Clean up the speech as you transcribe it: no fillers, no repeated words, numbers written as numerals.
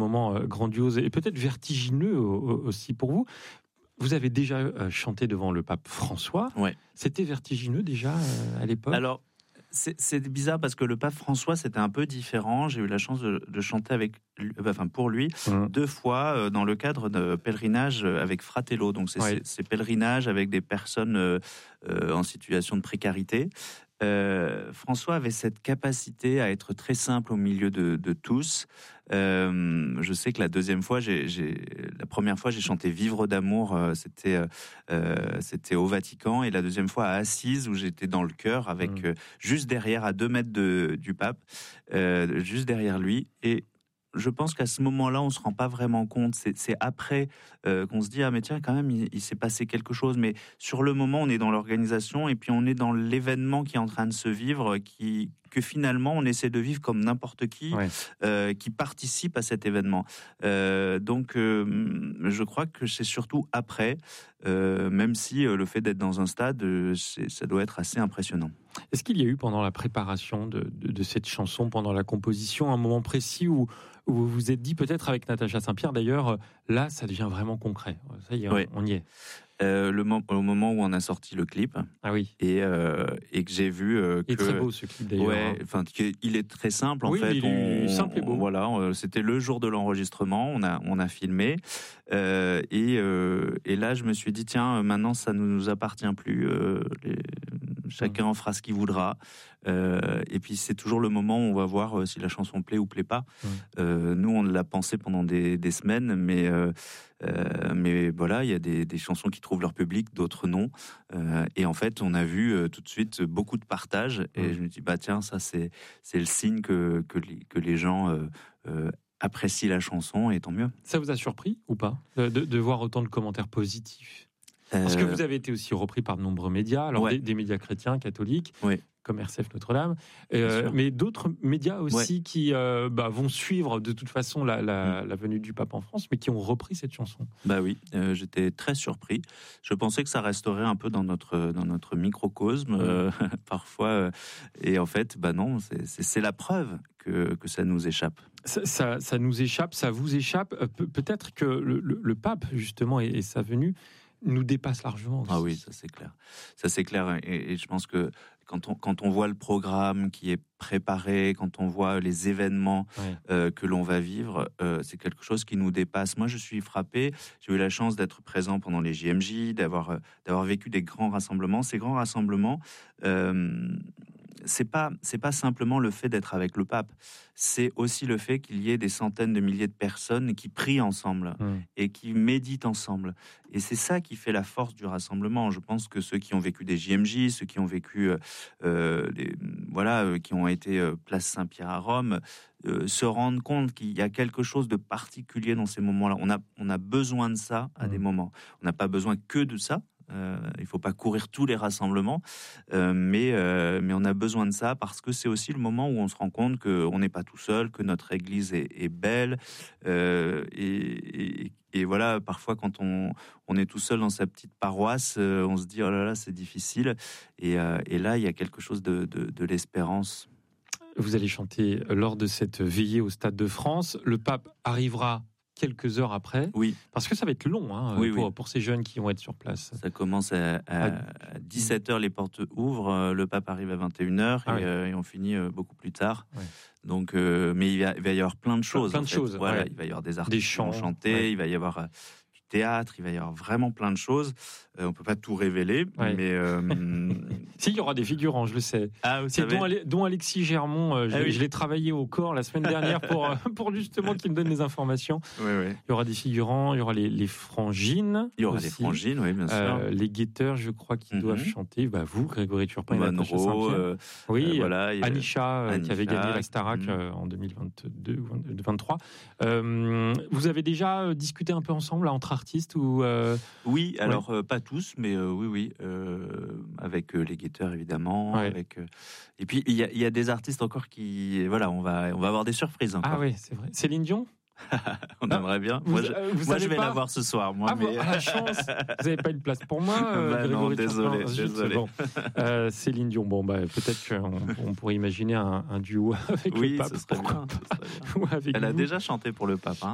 moment grandiose et peut-être vertigineux aussi pour vous. Vous avez déjà chanté devant le pape François. Ouais. C'était vertigineux déjà à l'époque? Alors, c'est bizarre parce que le pape François, c'était un peu différent. J'ai eu la chance de chanter pour lui 2 fois dans le cadre de pèlerinage avec Fratello. Donc, c'est pèlerinage avec des personnes en situation de précarité. François avait cette capacité à être très simple au milieu de tous. Je sais que la première fois j'ai chanté Vivre d'amour, c'était au Vatican, et la deuxième fois à Assise où j'étais dans le chœur avec juste derrière, à 2 mètres du pape, juste derrière lui. Et je pense qu'à ce moment-là, on se rend pas vraiment compte. C'est après qu'on se dit mais tiens, quand même, il s'est passé quelque chose. Mais sur le moment, on est dans l'organisation et puis on est dans l'événement qui est en train de se vivre, que finalement on essaie de vivre comme n'importe qui participe à cet événement. Donc, je crois que c'est surtout après, même si le fait d'être dans un stade, ça doit être assez impressionnant. Est-ce qu'il y a eu pendant la préparation de cette chanson, pendant la composition, un moment précis où vous vous êtes dit, peut-être avec Natacha Saint-Pierre d'ailleurs, là ça devient vraiment concret, ça y est, on y est? Au moment où on a sorti le clip, et que j'ai vu que... Il est très beau ce clip d'ailleurs. Il est très simple en oui, fait. Il est simple et beau. Voilà, c'était le jour de l'enregistrement, on a filmé, et là je me suis dit tiens, maintenant ça ne nous appartient plus. Chacun en fera ce qu'il voudra. Et puis c'est toujours le moment où on va voir si la chanson plaît ou plaît pas. Nous, on l'a pensé pendant des semaines, mais voilà, il y a des chansons qui trouvent leur public, d'autres non. Et en fait, on a vu tout de suite beaucoup de partages. Et je me dis tiens, ça c'est le signe que les gens apprécient la chanson, et tant mieux. Ça vous a surpris ou pas de voir autant de commentaires positifs? Parce que vous avez été aussi repris par de nombreux médias, alors des médias chrétiens, catholiques, comme RCF Notre-Dame, mais d'autres médias aussi qui vont suivre de toute façon la venue du pape en France, mais qui ont repris cette chanson. Oui, j'étais très surpris. Je pensais que ça resterait un peu dans notre microcosme parfois, et en fait, non, c'est la preuve que ça nous échappe. Ça nous échappe, ça vous échappe. Peut-être que le pape justement et sa venue nous dépasse largement aussi. Ah oui, ça c'est clair. Et je pense que quand on voit le programme qui est préparé, quand on voit les événements que l'on va vivre, c'est quelque chose qui nous dépasse. Moi, je suis frappé. J'ai eu la chance d'être présent pendant les JMJ, d'avoir vécu des grands rassemblements. Ces grands rassemblements, c'est pas simplement le fait d'être avec le pape, c'est aussi le fait qu'il y ait des centaines de milliers de personnes qui prient ensemble et qui méditent ensemble. Et c'est ça qui fait la force du rassemblement. Je pense que ceux qui ont vécu des JMJ, ceux qui ont vécu qui ont été place Saint-Pierre à Rome, se rendent compte qu'il y a quelque chose de particulier dans ces moments-là. On a besoin de ça à des moments. On n'a pas besoin que de ça. Il faut pas courir tous les rassemblements, mais on a besoin de ça parce que c'est aussi le moment où on se rend compte qu'on n'est pas tout seul, que notre église est belle, et voilà, parfois quand on est tout seul dans sa petite paroisse, on se dit oh là là, c'est difficile, et là il y a quelque chose de l'espérance. Vous allez chanter lors de cette veillée au Stade de France. Le pape arrivera quelques heures après, parce que ça va être long pour ces jeunes qui vont être sur place. Ça commence à 17h, les portes ouvrent, le pape arrive à 21h et on finit beaucoup plus tard. Donc, mais il va y avoir plein de choses. Voilà, il va y avoir des artistes qui vont chanter, il va y avoir du théâtre, il va y avoir vraiment plein de choses. On peut pas tout révéler, mais si, il y aura des figurants, je le sais. C'est dont Alexis Germont. Je l'ai travaillé au corps la semaine dernière pour justement qu'il me donne des informations. Il y aura des figurants, il y aura les frangines. Il y aura des frangines, oui, bien sûr. Les guetteurs, je crois, qui doivent chanter. Vous, Grégory Turpin, Natacha Saint-Pierre. Voilà. Anisha, qui avait gagné la Starac en 2022 ou 2023. Vous avez déjà discuté un peu ensemble, entre artistes ou Oui, alors pas tous, mais oui, avec les guetteurs évidemment. Et puis il y a des artistes encore qui, on va avoir des surprises encore. Ah oui, c'est vrai. Céline Dion. On aimerait bien. Moi, je vais la voir ce soir. La chance. Vous n'avez pas une place pour moi. Non, désolé. Bon. Céline Dion. Peut-être qu'on pourrait imaginer un duo avec le pape. Ce serait bien. Elle a déjà chanté pour le pape.